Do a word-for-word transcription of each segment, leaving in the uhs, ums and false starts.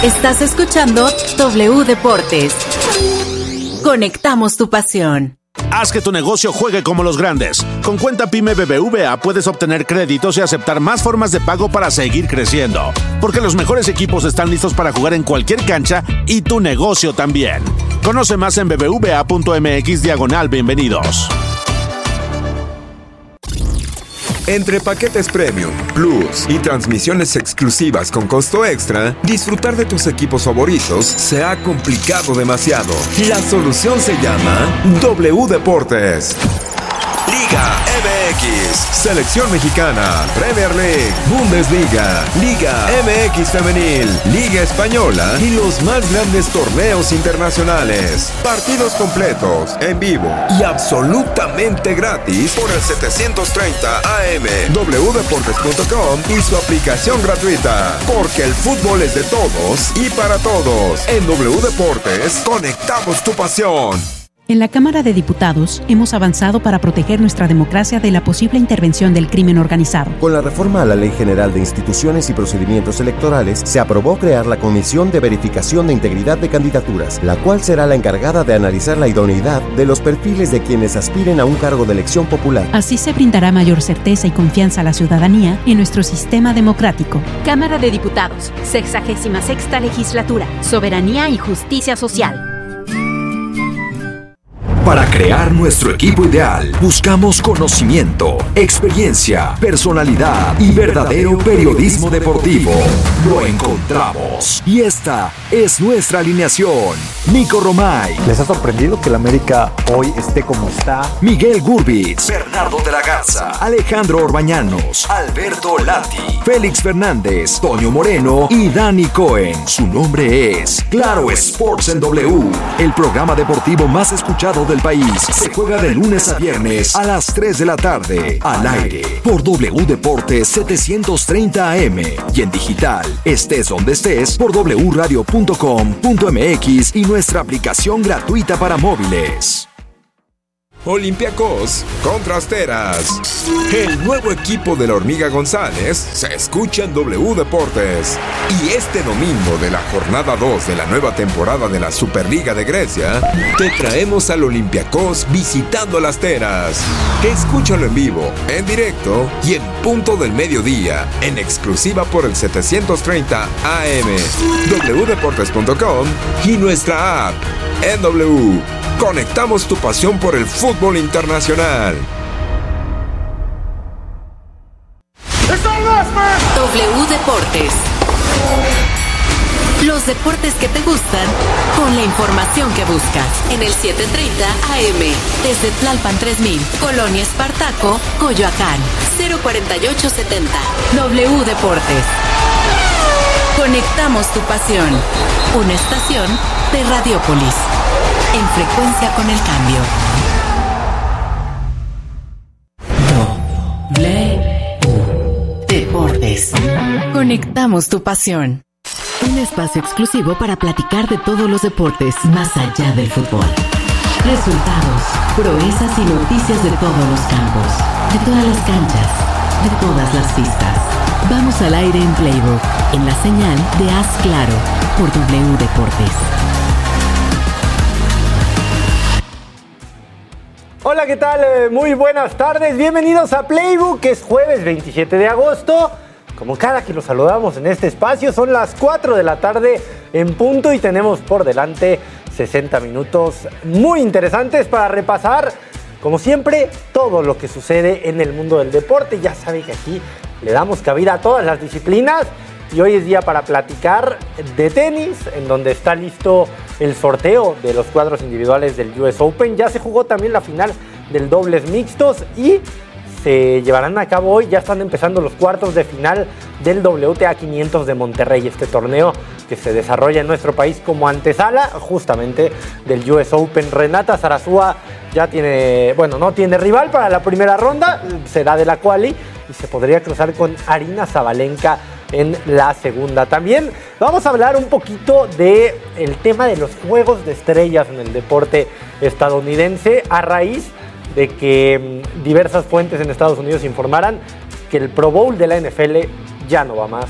Estás escuchando W Deportes. Conectamos tu pasión. Haz que tu negocio juegue como los grandes. Con Cuenta Pyme B B V A puedes obtener créditos y aceptar más formas de pago para seguir creciendo. Porque los mejores equipos están listos para jugar en cualquier cancha y tu negocio también. Conoce más en bbva.mx diagonal bienvenidos. Entre paquetes Premium, Plus y transmisiones exclusivas con costo extra, disfrutar de tus equipos favoritos se ha complicado demasiado. La solución se llama W Deportes. Liga M X, Selección Mexicana, Premier League, Bundesliga, Liga M X Femenil, Liga Española y los más grandes torneos internacionales. Partidos completos, en vivo y absolutamente gratis por el setecientos treinta A M, w deportes punto com y su aplicación gratuita. Porque el fútbol es de todos y para todos. En W Deportes, conectamos tu pasión. En la Cámara de Diputados hemos avanzado para proteger nuestra democracia de la posible intervención del crimen organizado. Con la reforma a la Ley General de Instituciones y Procedimientos Electorales, se aprobó crear la Comisión de Verificación de Integridad de Candidaturas, la cual será la encargada de analizar la idoneidad de los perfiles de quienes aspiren a un cargo de elección popular. Así se brindará mayor certeza y confianza a la ciudadanía en nuestro sistema democrático. Cámara de Diputados, sexagésima sexta legislatura, soberanía y justicia social. Para crear nuestro equipo ideal, buscamos conocimiento, experiencia, personalidad y verdadero periodismo deportivo. Lo encontramos. Y esta es nuestra alineación. Nico Romay. ¿Les ha sorprendido que el América hoy esté como está? Miguel Gurbitz. Bernardo de la Garza. Alejandro Orbañanos. Alberto Lati. Félix Fernández. Toño Moreno y Dani Cohen. Su nombre es Claro Sports en W. El programa deportivo más escuchado del país. Se juega de lunes a viernes a las tres de la tarde. Al aire por W Deportes setecientos treinta A M y en digital, estés donde estés, por w radio punto com punto m x y nuestra aplicación gratuita para móviles. Olympiacos contra Asteras. El nuevo equipo de la Hormiga González se escucha en W Deportes. Y este domingo de la jornada dos de la nueva temporada de la Superliga de Grecia, te traemos al Olympiacos visitando a las Asteras. Escúchalo en vivo, en directo y en punto del mediodía, en exclusiva por el setecientos treinta A M, w deportes punto com y nuestra app en W. Conectamos tu pasión por el fútbol internacional. W Deportes. Los deportes que te gustan con la información que buscas. En el setecientos treinta A M. Desde Tlalpan tres mil, Colonia Espartaco, Coyoacán. cero cuarenta y ocho setenta. W Deportes. Conectamos tu pasión. Una estación de Radiopolis. En frecuencia con el cambio. W Deportes. Conectamos tu pasión. Un espacio exclusivo para platicar de todos los deportes más allá del fútbol. Resultados, proezas y noticias de todos los campos, de todas las canchas, de todas las pistas. Vamos al aire en Playbook, en la señal de Haz Claro, por W Deportes. Hola, ¿qué tal? Eh, muy buenas tardes. Bienvenidos a Playbook, que es jueves veintisiete de agosto. Como cada que los saludamos en este espacio, son las cuatro de la tarde en punto y tenemos por delante sesenta minutos muy interesantes para repasar, como siempre, todo lo que sucede en el mundo del deporte. Ya saben que aquí le damos cabida a todas las disciplinas y hoy es día para platicar de tenis, en donde está listo el sorteo de los cuadros individuales del U S Open. Ya se jugó también la final del dobles mixtos y se llevarán a cabo hoy. Ya están empezando los cuartos de final del W T A quinientos de Monterrey, este torneo que se desarrolla en nuestro país como antesala justamente del U S Open. Renata Zarazúa ya tiene, bueno, no tiene rival para la primera ronda, será de la quali y se podría cruzar con Arina Zabalenka en la segunda. También vamos a hablar un poquito de el tema de los juegos de estrellas en el deporte estadounidense a raíz de que diversas fuentes en Estados Unidos informaran que el Pro Bowl de la N F L ya no va más.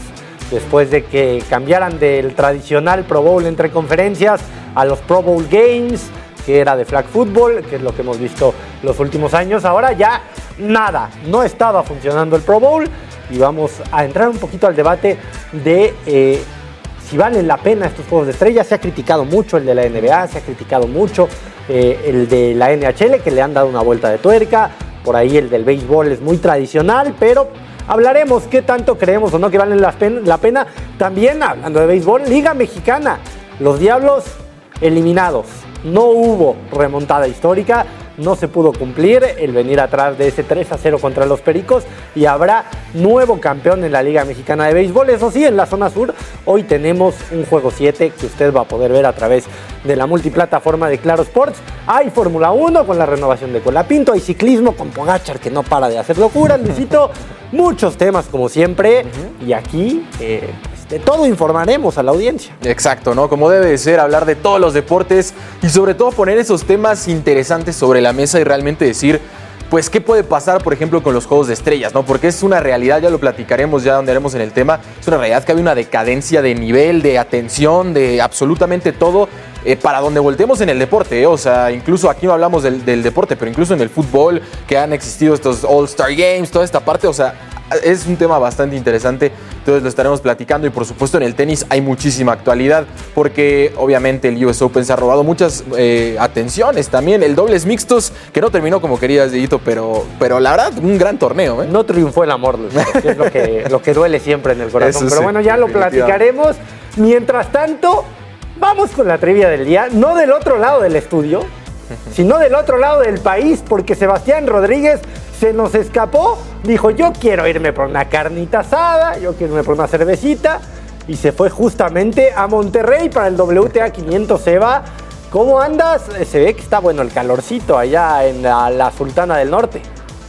después de que cambiaran del tradicional Pro Bowl entre conferencias a los Pro Bowl Games, que era de flag football, que es lo que hemos visto los últimos años. Ahora ya nada, no estaba funcionando el Pro Bowl y vamos a entrar un poquito al debate de eh, si valen la pena estos juegos de estrellas. Se ha criticado mucho el de la N B A, se ha criticado mucho eh, el de la N H L, que le han dado una vuelta de tuerca. Por ahí el del béisbol es muy tradicional, pero hablaremos qué tanto creemos o no que valen la pena, la pena. También hablando de béisbol, Liga Mexicana, los Diablos eliminados. No hubo remontada histórica, no se pudo cumplir el venir atrás de ese tres a cero contra los Pericos y habrá nuevo campeón en la Liga Mexicana de Béisbol. Eso sí, en la zona sur hoy tenemos un juego siete que usted va a poder ver a través de la multiplataforma de Claro Sports. Hay Fórmula uno con la renovación de Colapinto, hay ciclismo con Pogačar que no para de hacer locuras, Luisito, muchos temas como siempre uh-huh. y aquí eh, de todo informaremos a la audiencia. Exacto, ¿no? Como debe de ser, hablar de todos los deportes y sobre todo poner esos temas interesantes sobre la mesa y realmente decir, pues, ¿qué puede pasar, por ejemplo, con los juegos de estrellas, ¿no? Porque es una realidad, ya lo platicaremos, ya donde haremos en el tema, es una realidad que hay una decadencia de nivel, de atención, de absolutamente todo, eh, para donde volteemos en el deporte, ¿eh? O sea, incluso aquí no hablamos del, del deporte, pero incluso en el fútbol, que han existido estos All-Star Games, toda esta parte, o sea, es un tema bastante interesante, entonces lo estaremos platicando y por supuesto en el tenis hay muchísima actualidad porque obviamente el U S Open se ha robado muchas eh, atenciones también, el dobles mixtos que no terminó como querías, Dieguito, pero, pero la verdad un gran torneo. ¿eh? No triunfó el amor, Luis, que es lo que, lo que duele siempre en el corazón, Eso pero sí, bueno, ya lo platicaremos. Mientras tanto, vamos con la trivia del día, no del otro lado del estudio, sino del otro lado del país, porque Sebastián Rodríguez se nos escapó, dijo yo quiero irme por una carnita asada, yo quiero irme por una cervecita y se fue justamente a Monterrey para el W T A quinientos. Seba, ¿cómo andas? Se ve que está bueno el calorcito allá en la, la Sultana del Norte.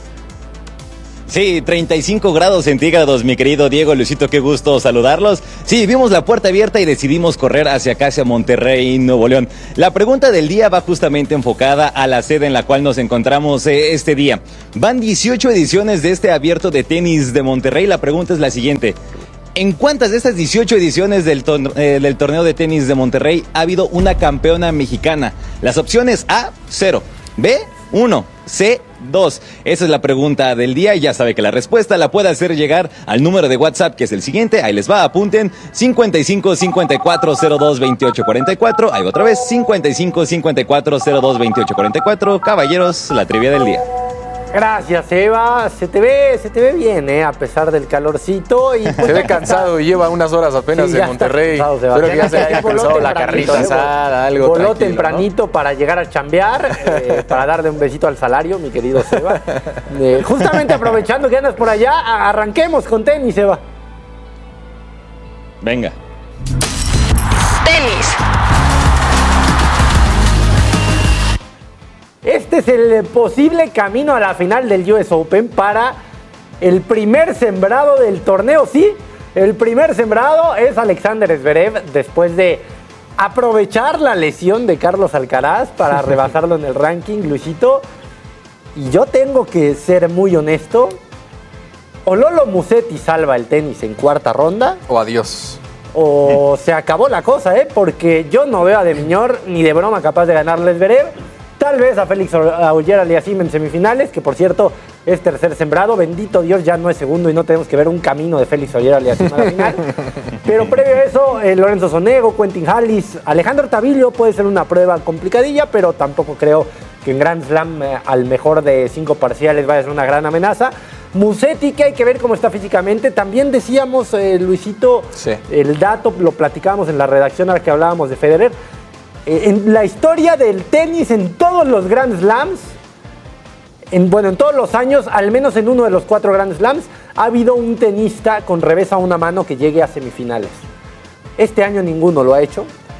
Sí, treinta y cinco grados centígrados, mi querido Diego, Luisito, qué gusto saludarlos. Sí, vimos la puerta abierta y decidimos correr hacia acá, hacia Monterrey, Nuevo León. La pregunta del día va justamente enfocada a la sede en la cual nos encontramos eh, este día. Van dieciocho ediciones de este abierto de tenis de Monterrey. La pregunta es la siguiente. ¿En cuántas de estas dieciocho ediciones del, tor- eh, del torneo de tenis de Monterrey ha habido una campeona mexicana? Las opciones A, cero, B, uno, C, dos. Esa es la pregunta del día y ya sabe que la respuesta la puede hacer llegar al número de WhatsApp que es el siguiente. Ahí les va, apunten: cincuenta y cinco, cincuenta y cuatro, cero dos, veintiocho, cuarenta y cuatro. Ahí va otra vez, cincuenta y cinco, cincuenta y cuatro, cero dos, veintiocho, cuarenta y cuatro. Caballeros, la trivia del día. Gracias, Eva. Se te ve, se te ve bien, ¿eh? A pesar del calorcito. Y pues se ve cansado y lleva unas horas apenas sí, en Monterrey. Espero que ya se haya cansado la carnita asada, algo voló tempranito, ¿no? Para llegar a chambear, eh, para darle un besito al salario, mi querido Seba. Eh, justamente aprovechando que andas por allá, arranquemos con tenis, Seba. Venga. Tenis. Este es el posible camino a la final del U S Open para el primer sembrado del torneo. Sí, el primer sembrado es Alexander Zverev después de aprovechar la lesión de Carlos Alcaraz para rebasarlo en el ranking, Luisito. Y yo tengo que ser muy honesto. O Lolo Musetti salva el tenis en cuarta ronda. O adiós. O se acabó la cosa, ¿eh? Porque yo no veo a De Miñor ni de broma capaz de ganarle Zverev. Tal vez a Félix Auger-Aliassime en semifinales, que por cierto es tercer sembrado. Bendito Dios, ya no es segundo y no tenemos que ver un camino de Félix Auger-Aliassime a la final. Pero previo a eso, eh, Lorenzo Sonego, Quentin Halys, Alejandro Tavilio puede ser una prueba complicadilla, pero tampoco creo que en Grand Slam eh, al mejor de cinco parciales vaya a ser una gran amenaza. Musetti, que hay que ver cómo está físicamente. También decíamos, eh, Luisito, sí. El dato, lo platicábamos en la redacción a la que hablábamos de Federer. En la historia del tenis, en todos los Grand Slams, en, bueno, en todos los años, al menos en uno de los cuatro Grand Slams, ha habido un tenista con revés a una mano que llegue a semifinales. Este año ninguno lo ha hecho.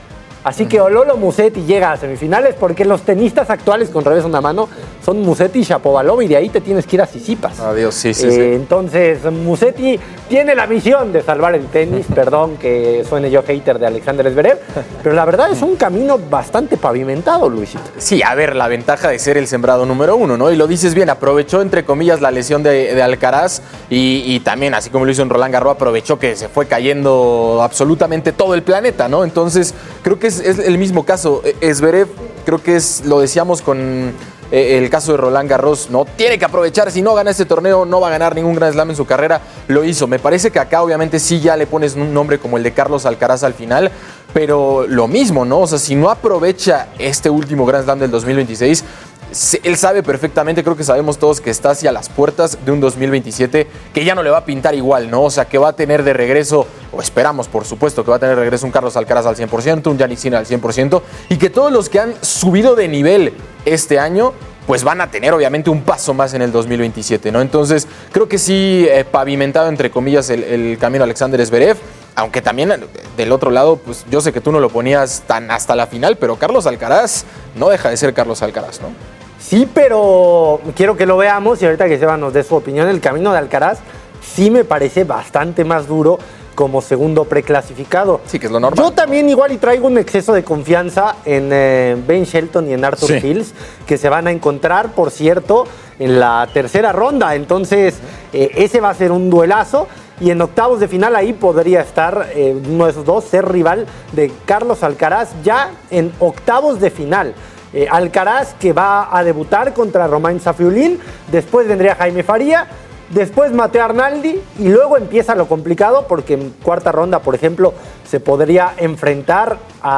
Así que o Lolo Musetti llega a semifinales, porque los tenistas actuales con revés una mano son Musetti y Shapovalov, y de ahí te tienes que ir a Tsitsipas. Adiós, sí, sí, eh, sí. Entonces, Musetti tiene la misión de salvar el tenis. Perdón que suene yo hater de Alexander Zverev, pero la verdad es un camino bastante pavimentado, Luisito. Sí, a ver, la ventaja de ser el sembrado número uno, ¿no? Y lo dices bien, aprovechó, entre comillas, la lesión de, de Alcaraz y, y también, así como lo hizo en Roland Garros, aprovechó que se fue cayendo absolutamente todo el planeta, ¿no? Entonces, creo que es, es el mismo caso. Zverev, creo que es, lo decíamos con eh, el caso de Roland Garros, ¿no? Tiene que aprovechar, si no gana este torneo, no va a ganar ningún Grand Slam en su carrera. Lo hizo. Me parece que acá, obviamente, sí ya le pones un nombre como el de Carlos Alcaraz al final, pero lo mismo, ¿no? O sea, si no aprovecha este último Grand Slam del dos mil veintiséis, él sabe perfectamente, creo que sabemos todos, que está hacia las puertas de un dos mil veintisiete que ya no le va a pintar igual, ¿no? O sea, que va a tener de regreso, o esperamos, por supuesto, que va a tener de regreso un Carlos Alcaraz al cien por ciento, un Jannik Sinner al cien por ciento, y que todos los que han subido de nivel este año, pues van a tener obviamente un paso más en el dos mil veintisiete, ¿no? Entonces, creo que sí, eh, pavimentado, entre comillas, el, el camino a Alexander Zverev. Aunque también del otro lado, pues yo sé que tú no lo ponías tan hasta la final, pero Carlos Alcaraz no deja de ser Carlos Alcaraz, ¿no? Sí, pero quiero que lo veamos y ahorita que Seba nos dé su opinión. El camino de Alcaraz sí me parece bastante más duro como segundo preclasificado. Sí, que es lo normal. Yo también igual y traigo un exceso de confianza en eh, Ben Shelton y en Arthur sí. Fils, que se van a encontrar, por cierto, en la tercera ronda. Entonces, eh, ese va a ser un duelazo. Y en octavos de final ahí podría estar eh, uno de esos dos, ser rival de Carlos Alcaraz ya en octavos de final. Eh, Alcaraz, que va a debutar contra Romain Safiullin, después vendría Jaime Faría, después Matteo Arnaldi, y luego empieza lo complicado, porque en cuarta ronda, por ejemplo, se podría enfrentar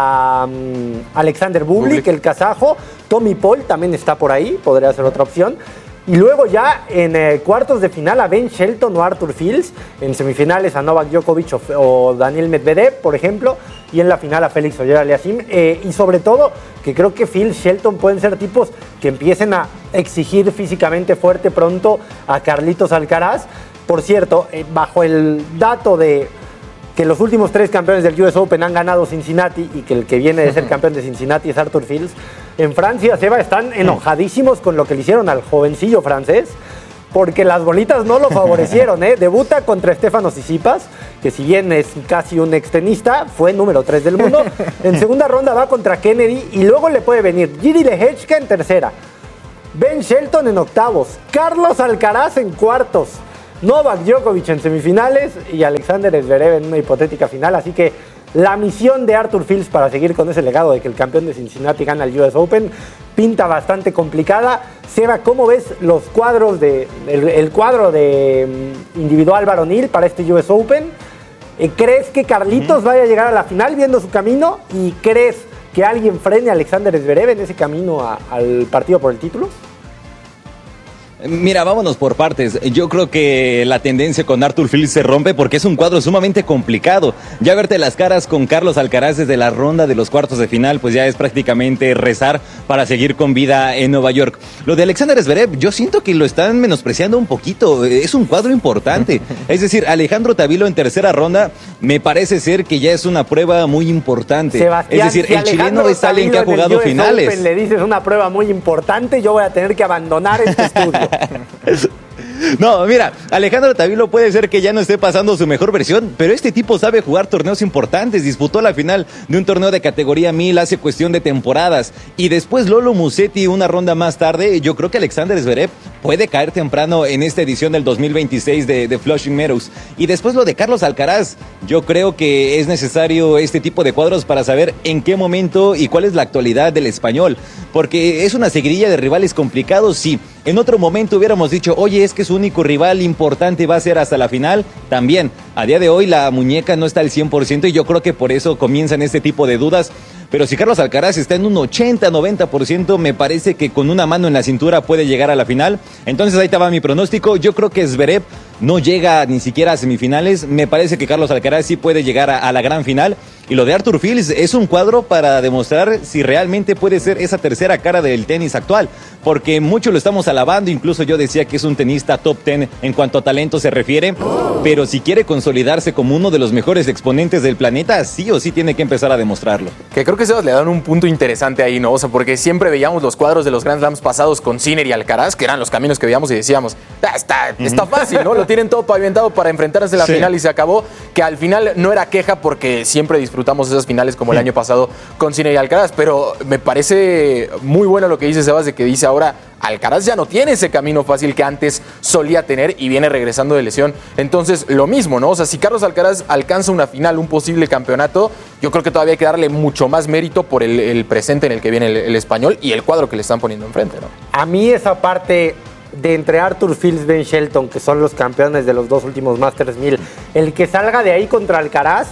a um, Alexander Bublik, Bublik, el kazajo. Tommy Paul también está por ahí, podría ser otra opción. Y luego ya en eh, cuartos de final a Ben Shelton o Arthur Fils, en semifinales a Novak Djokovic o, o Daniel Medvedev, por ejemplo, y en la final a Félix Auger-Aliassime. Eh, y sobre todo, que creo que Fils, Shelton pueden ser tipos que empiecen a exigir físicamente fuerte pronto a Carlitos Alcaraz. Por cierto, eh, bajo el dato de que los últimos tres campeones del U S Open han ganado Cincinnati y que el que viene de ser campeón de Cincinnati es Arthur Fils, en Francia, Seba, están enojadísimos con lo que le hicieron al jovencillo francés, porque las bolitas no lo favorecieron, ¿eh? Debuta contra Stefanos Tsitsipas, que si bien es casi un extenista, fue número tres del mundo. En segunda ronda va contra Kennedy y luego le puede venir Jiri Lehečka en tercera, Ben Shelton en octavos, Carlos Alcaraz en cuartos, Novak Djokovic en semifinales y Alexander Zverev en una hipotética final. Así que la misión de Arthur Fils para seguir con ese legado de que el campeón de Cincinnati gana el U S Open pinta bastante complicada. Seba, ¿cómo ves los cuadros de el, el cuadro de individual varonil para este U S Open? ¿Crees que Carlitos uh-huh. vaya a llegar a la final viendo su camino? ¿Y crees que alguien frene a Alexander Zverev en ese camino a, al partido por el título? Mira, vámonos por partes. Yo creo que la tendencia con Arthur Fils se rompe porque es un cuadro sumamente complicado. Ya verte las caras con Carlos Alcaraz desde la ronda de los cuartos de final, pues ya es prácticamente rezar para seguir con vida en Nueva York. Lo de Alexander Zverev, yo siento que lo están menospreciando un poquito. Es un cuadro importante. Es decir, Alejandro Tavilo en tercera ronda me parece ser que ya es una prueba muy importante. Sebastián, es decir, si el Alejandro chileno es alguien que ha jugado finales. Open le dices una prueba muy importante, yo voy a tener que abandonar este estudio. No, mira, Alejandro Tavilo puede ser que ya no esté pasando su mejor versión, pero este tipo sabe jugar torneos importantes. Disputó la final de un torneo de categoría mil hace cuestión de temporadas. Y después Lolo Musetti una ronda más tarde. Yo creo que Alexander Zverev puede caer temprano en esta edición del dos mil veintiséis de, de Flushing Meadows. Y después lo de Carlos Alcaraz. Yo creo que es necesario este tipo de cuadros para saber en qué momento y cuál es la actualidad del español. Porque es una seguidilla de rivales complicados, sí. En otro momento hubiéramos dicho, oye, es que su único rival importante va a ser hasta la final. También, a día de hoy la muñeca no está al cien por ciento y yo creo que por eso comienzan este tipo de dudas. Pero si Carlos Alcaraz está en un ochenta, noventa por ciento, me parece que con una mano en la cintura puede llegar a la final. Entonces ahí estaba mi pronóstico. Yo creo que Zverev no llega ni siquiera a semifinales. Me parece que Carlos Alcaraz sí puede llegar a, a la gran final. Y lo de Arthur Fields es un cuadro para demostrar si realmente puede ser esa tercera cara del tenis actual, porque mucho lo estamos alabando, incluso yo decía que es un tenista top ten en cuanto a talento se refiere, pero si quiere consolidarse como uno de los mejores exponentes del planeta, sí o sí tiene que empezar a demostrarlo. Que creo que Sebas le dan un punto interesante ahí, ¿no? O sea, porque siempre veíamos los cuadros de los Grand Slams pasados con Sinner y Alcaraz, que eran los caminos que veíamos y decíamos, ah, está, está fácil, ¿no? Lo tienen todo pavimentado para enfrentarse a la sí. final y se acabó, que al final no era queja porque siempre disfrutamos esas finales como el año pasado con Sinner y Alcaraz, pero me parece muy bueno lo que dice Sebas, de que dice ahora Alcaraz ya no tiene ese camino fácil que antes solía tener y viene regresando de lesión. Entonces, lo mismo, ¿no? O sea, si Carlos Alcaraz alcanza una final, un posible campeonato, yo creo que todavía hay que darle mucho más mérito por el, el presente en el que viene el, el español y el cuadro que le están poniendo enfrente, ¿no? A mí esa parte de entre Arthur Fields y Ben Shelton, que son los campeones de los dos últimos Masters mil, el que salga de ahí contra Alcaraz,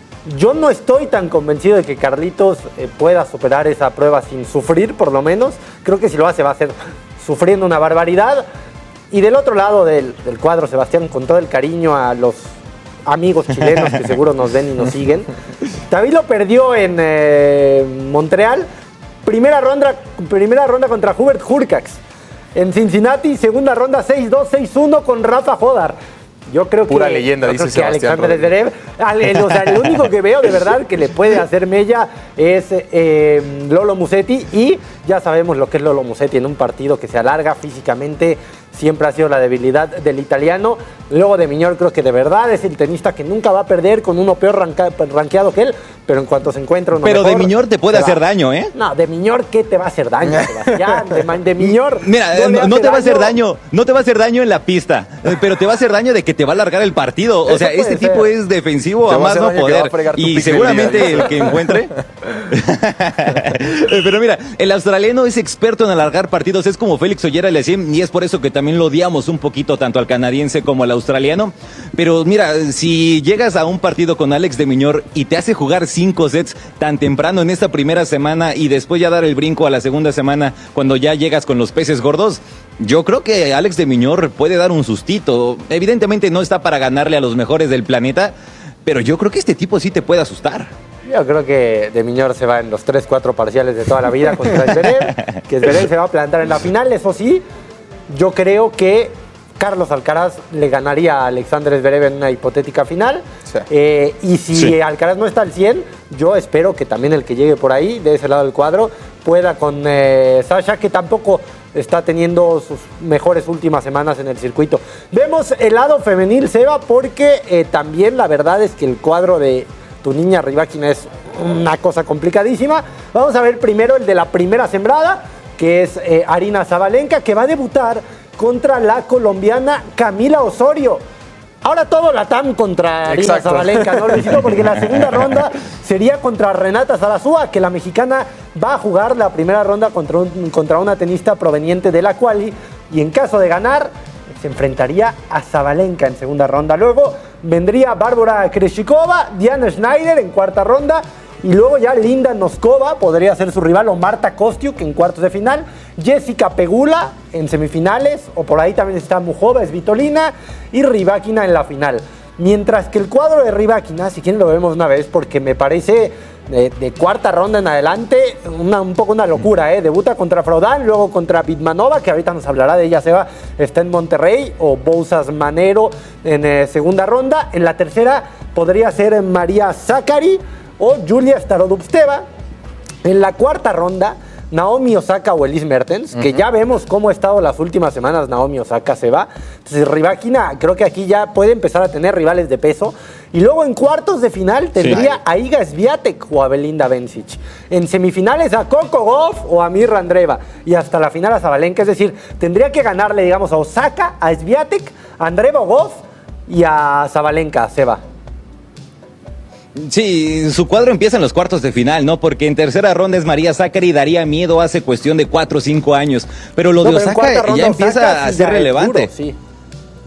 yo no estoy tan convencido de que Carlitos eh, pueda superar esa prueba sin sufrir, por lo menos. Creo que si lo hace va a ser sufriendo una barbaridad. Y del otro lado del, del cuadro, Sebastián, con todo el cariño a los amigos chilenos que seguro nos ven y nos siguen, David lo perdió en eh, Montreal. Primera ronda, primera ronda contra Hubert Hurkacz. En Cincinnati, segunda ronda seis dos, seis uno con Rafa Hodar. Yo creo Pura que, leyenda, yo dice creo que Sebastián Alexander Zverev, al, o sea, el único que veo de verdad que le puede hacer mella es eh, Lolo Musetti, y ya sabemos lo que es Lolo Musetti en un partido que se alarga físicamente, siempre ha sido la debilidad del italiano. Luego de Miñor creo que de verdad es el tenista que nunca va a perder con uno peor ranca, rankeado que él, pero en cuanto se encuentra uno Pero mejor, de Miñor te puede hacer daño, ¿eh? No, de Miñor, ¿qué te va a hacer daño, Sebastián? De, de Miñor. Mira, no, no te va a hacer daño, no te va a hacer daño en la pista, pero te va a hacer daño de que te va a alargar el partido. O sea, este ser. tipo es defensivo te a más no poder. Y seguramente el que encuentre. Pero mira, el australiano es experto en alargar partidos, es como Félix Ollera le decía, y es por eso que también lo odiamos un poquito tanto al canadiense como al australiano. Pero mira, si llegas a un partido con Alex de Miñor y te hace jugar cinco sets tan temprano en esta primera semana y después ya dar el brinco a la segunda semana cuando ya llegas con los peces gordos, yo creo que Alex de Miñor puede dar un sustito. Evidentemente no está para ganarle a los mejores del planeta, pero yo creo que este tipo sí te puede asustar. Yo creo que de Miñor se va en los tres cuatro parciales de toda la vida contra Zverev, que Zverev se va a plantar en la final. Eso sí, yo creo que Carlos Alcaraz le ganaría a Alexander Zverev en una hipotética final. Sí. Eh, y si sí. Alcaraz no está al cien, yo espero que también el que llegue por ahí, de ese lado del cuadro, pueda con eh, Sasha, que tampoco está teniendo sus mejores últimas semanas en el circuito. Vemos el lado femenil, Seba, porque eh, también la verdad es que el cuadro de tu niña Rybakina es una cosa complicadísima. Vamos a ver primero el de la primera sembrada, que es eh, Aryna Sabalenka, que va a debutar contra la colombiana Camila Osorio. Ahora todo la T A M contra Aryna Sabalenka, ¿no, Luisito? Porque la segunda ronda sería contra Renata Zarazúa, que la mexicana va a jugar la primera ronda contra, un, contra una tenista proveniente de la quali, y en caso de ganar se enfrentaría a Sabalenka en segunda ronda. Luego vendría Bárbara Krejcikova, Diana Schneider en cuarta ronda, y luego ya Linda Noskova podría ser su rival, o Marta Kostyuk en cuartos de final, Jessica Pegula en semifinales, o por ahí también está Muchova, Svitolina, y Rybakina en la final. Mientras que el cuadro de Rybakina, si quieren lo vemos una vez, porque me parece de, de cuarta ronda en adelante una, un poco una locura, ¿eh? Debuta contra Fraudan, luego contra Bitmanova, que ahorita nos hablará de ella, Seba, está en Monterrey, o Bouzas Manero en eh, segunda ronda. En la tercera podría ser María Sakkari o Julia Starodubtseva. En la cuarta ronda, Naomi Osaka o Elise Mertens, uh-huh. que ya vemos cómo ha estado las últimas semanas Naomi Osaka, se va. Entonces Rybakina creo que aquí ya puede empezar a tener rivales de peso. Y luego en cuartos de final tendría sí. a Iga Swiatek o a Belinda Bencic. En semifinales a Coco Gauff o a Mirra Andreeva. Y hasta la final a Sabalenka. Es decir, tendría que ganarle, digamos, a Osaka, a Swiatek, a Andreeva o Gauff y a Sabalenka, se va. Sí, su cuadro empieza en los cuartos de final, ¿no? Porque en tercera ronda es María Sakkari, daría miedo hace cuestión de cuatro o cinco años. Pero lo no, de Osaka ya empieza Osaka, a ser relevante. Duro, sí.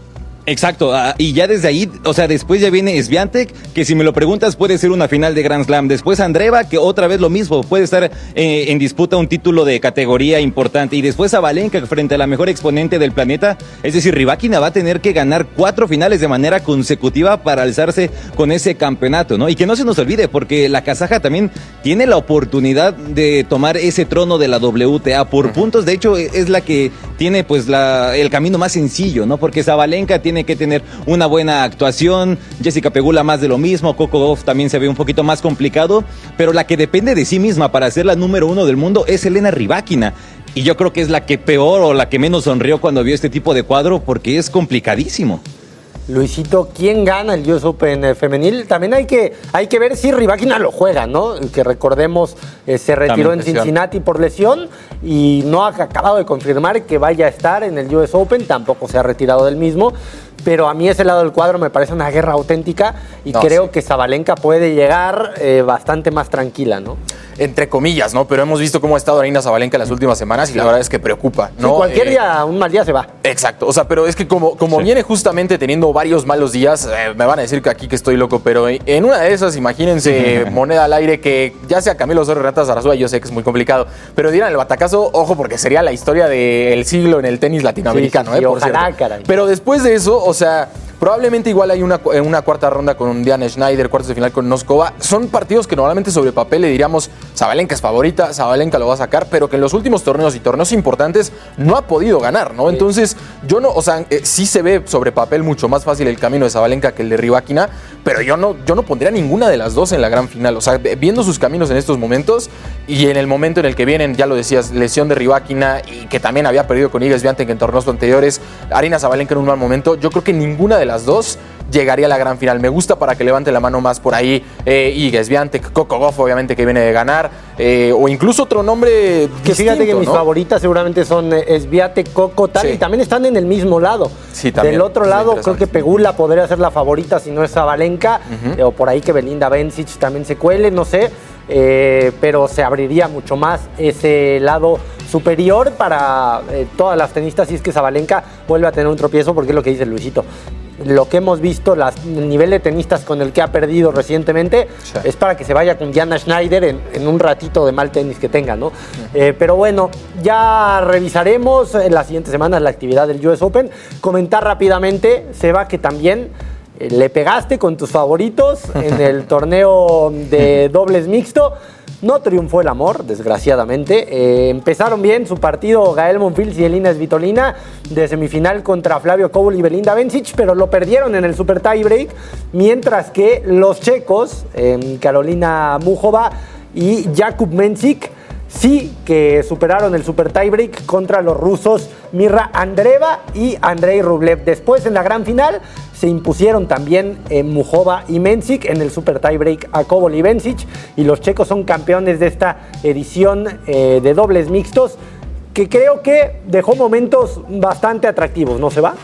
Exacto, uh, y ya desde ahí, o sea, después ya viene Swiatek, que si me lo preguntas puede ser una final de Grand Slam. Después Andreeva, que otra vez lo mismo, puede estar eh, en disputa un título de categoría importante. Y después Sabalenka frente a la mejor exponente del planeta. Es decir, Rybakina va a tener que ganar cuatro finales de manera consecutiva para alzarse con ese campeonato, ¿no? Y que no se nos olvide, porque la kazaja también tiene la oportunidad de tomar ese trono de la W T A por uh-huh. puntos. De hecho, es la que tiene pues la, el camino más sencillo, ¿no? Porque Sabalenka tiene Tiene que tener una buena actuación, Jessica Pegula más de lo mismo, Coco Gauff también se ve un poquito más complicado, pero la que depende de sí misma para ser la número uno del mundo es Elena Rybakina. Y yo creo que es la que peor o la que menos sonrió cuando vio este tipo de cuadro, porque es complicadísimo. Luisito, ¿quién gana el U S Open femenil? También hay que, hay que ver si Rybakina lo juega, ¿no? Que recordemos, eh, se retiró en Cincinnati por lesión y no ha acabado de confirmar que vaya a estar en el U S Open, tampoco se ha retirado del mismo. Pero a mí ese lado del cuadro me parece una guerra auténtica y no, creo sí. que Sabalenka puede llegar eh, bastante más tranquila, ¿no? Entre comillas, ¿no? Pero hemos visto cómo ha estado Aryna Sabalenka en las últimas semanas y sí. la verdad es que preocupa, ¿no? Sí, cualquier eh, día, un mal día se va. Exacto, o sea, pero es que como, como sí. viene justamente teniendo varios malos días, eh, me van a decir que aquí que estoy loco, pero en una de esas, imagínense, moneda al aire, que ya sea Camilo Osorio, Renata Zarazúa, yo sé que es muy complicado, pero dieran el batacazo, ojo, porque sería la historia del siglo en el tenis latinoamericano, sí, sí, ¿eh? Por ojalá, cierto. caray. Pero después de eso, o sea, probablemente igual hay una, una cuarta ronda con Diana Schneider, cuartos de final con Noskova. Son partidos que normalmente sobre papel le diríamos Sabalenka es favorita, Sabalenka lo va a sacar, pero que en los últimos torneos y torneos importantes no ha podido ganar, ¿no? Entonces, yo no, o sea, eh, sí se ve sobre papel mucho más fácil el camino de Sabalenka que el de Rybakina, pero yo no, yo no pondría ninguna de las dos en la gran final. O sea, viendo sus caminos en estos momentos y en el momento en el que vienen, ya lo decías, lesión de Rybakina y que también había perdido con Iga Swiatek en torneos anteriores, Aryna Sabalenka en un mal momento, yo creo que ninguna de las dos llegaría a la gran final. Me gusta para que levante la mano más por ahí eh, Iga Swiatek, Coco Gauff, obviamente, que viene de ganar, eh, o incluso otro nombre que distinto, fíjate que ¿no? mis favoritas seguramente son eh, Swiatek, Coco, tal, sí. y también están en el mismo lado. Sí, también. Del otro lado, creo que Pegula podría ser la favorita si no es Sabalenka, uh-huh. eh, o por ahí que Belinda Bencic también se cuele, no sé, eh, pero se abriría mucho más ese lado superior para eh, todas las tenistas si es que Sabalenka vuelve a tener un tropiezo, porque es lo que dice Luisito. Lo que hemos visto, las, el nivel de tenistas con el que ha perdido recientemente, sí. es para que se vaya con Diana Schneider en, en un ratito de mal tenis que tenga, ¿no? Uh-huh. Eh, pero bueno, ya revisaremos en las siguientes semanas la actividad del U S Open. Comentar rápidamente, Seba, que también eh, le pegaste con tus favoritos en el torneo de dobles mixto. No triunfó el amor, desgraciadamente. Eh, empezaron bien su partido Gael Monfils y Elina Svitolina de semifinal contra Flavio Kobol y Belinda Bencic, pero lo perdieron en el super tiebreak, mientras que los checos, eh, Karolina Muchova y Jakub Mensik, sí que superaron el super tiebreak contra los rusos Mirra Andreeva y Andrei Rublev. Después, en la gran final, se impusieron también eh, Muchova y Mensik en el super tiebreak a Kobol y Bencic, y los checos son campeones de esta edición eh, de dobles mixtos, que creo que dejó momentos bastante atractivos, ¿no se va?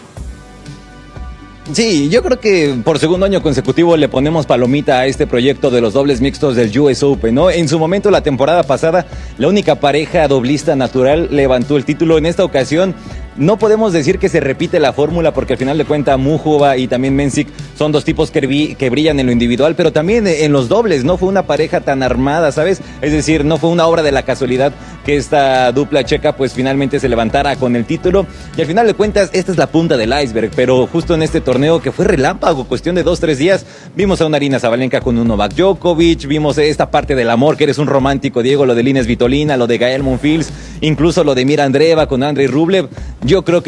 Sí, yo creo que por segundo año consecutivo le ponemos palomita a este proyecto de los dobles mixtos del U S Open, ¿no? En su momento, la temporada pasada, la única pareja doblista natural levantó el título. En esta ocasión, no podemos decir que se repite la fórmula, porque al final de cuentas Muchova y también Mensik son dos tipos que, vi, que brillan en lo individual, pero también en los dobles. No fue una pareja tan armada, ¿sabes? Es decir, no fue una obra de la casualidad que esta dupla checa pues finalmente se levantara con el título. Y al final de cuentas, esta es la punta del iceberg, pero justo en este torneo que fue relámpago, cuestión de dos, tres días, vimos a una Aryna Sabalenka con un Novak Djokovic, vimos esta parte del amor, que eres un romántico, Diego, lo de Elina Svitolina, lo de Gael Monfils, incluso lo de Mirra Andreeva con Andrei Rublev. Yo creo que